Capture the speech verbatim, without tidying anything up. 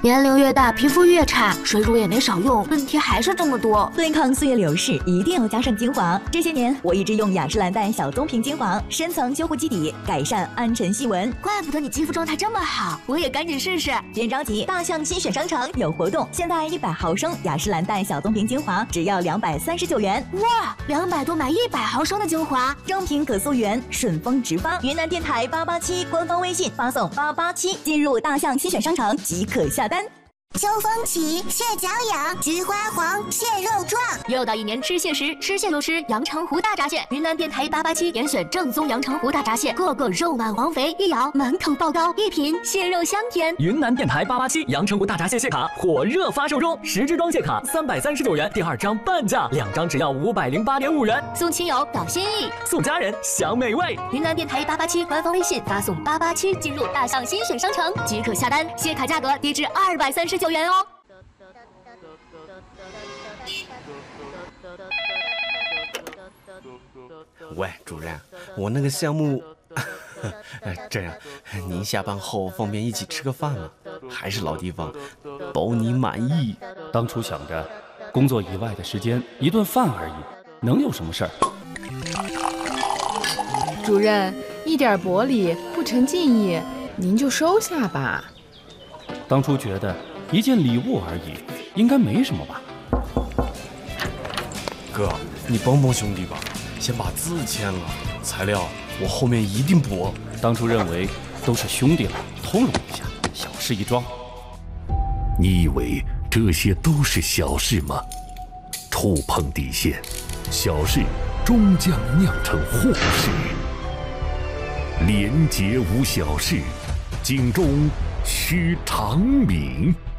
年龄越大，皮肤越差，水乳也没少用，问题还是这么多。 对抗岁月流逝，一定要加上精华。这些年，我一直用雅诗兰黛小棕瓶精华，深层修护基底，改善暗沉细纹。 怪不得你肌肤状态这么好，我也赶紧试试。 别着急，大象新选商城有活动，现在一百毫升雅诗兰黛小棕瓶精华只要两百三十九元。 哇，两百多买一百毫升的精华， 正品可溯源，顺丰直发。云南电台八八七官方微信发送八八七，进入大象新选商城即可下单。 秋风起，蟹脚痒，菊花黄，蟹肉壮。 又到一年吃蟹时，吃蟹就吃阳澄湖大闸蟹。云南电台八八七严选正宗阳澄湖大闸蟹，个个肉满黄肥，一咬满口爆膏，一品蟹肉香甜。 云南电台八八七阳澄湖大闸蟹蟹卡火热发售中，十支装蟹卡三百三十九元，第二张半价，两张只要五百零八点五元。 送亲友搞心意， 送家人享美味。 云南电台八八七官方微信发送八八七进入大象新选商城即可下单，蟹卡价格低至二百三十九元哦。 喂，主任，我那个项目，这样，您下班后方便一起吃个饭吗？还是老地方，包你满意。 当初想着，工作以外的时间一顿饭而已，能有什么事儿？ 主任，一点薄礼，不成敬意，您就收下吧。 当初觉得一件礼物而已，应该没什么吧？ 哥，你帮帮兄弟吧，先把字签了，材料我后面一定补。 当初认为都是兄弟了，通融一下，小事一桩。 你以为这些都是小事吗？触碰底线，小事终将酿成祸事。廉洁无小事，警钟须长鸣。